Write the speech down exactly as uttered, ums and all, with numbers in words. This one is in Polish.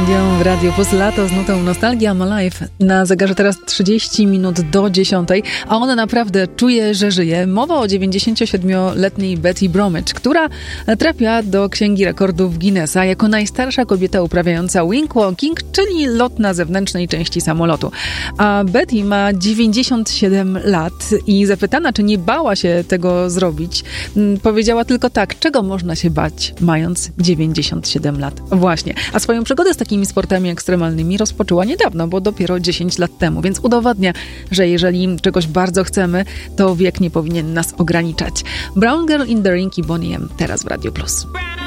Sandią w Radiu Plus. Lato z nutą Nostalgia Ma Life. Na zegarze teraz trzydzieści minut do dziesiątej, a ona naprawdę czuje, że żyje. Mowa o dziewięćdziesięciosiedmioletniej Betty Bromwich, która trafia do Księgi Rekordów Guinnessa jako najstarsza kobieta uprawiająca wing walking, czyli lot na zewnętrznej części samolotu. A Betty ma dziewięćdziesiąt siedem lat i zapytana, czy nie bała się tego zrobić, powiedziała tylko tak: czego można się bać, mając dziewięćdziesiąt siedem lat? Właśnie. A swoją przygodę z takimi sportami ekstremalnymi rozpoczęła niedawno, bo dopiero dziesięć lat temu, więc udowadnia, że jeżeli czegoś bardzo chcemy, to wiek nie powinien nas ograniczać. Brown Girl in the Ring i Boney M teraz w Radiu Plus.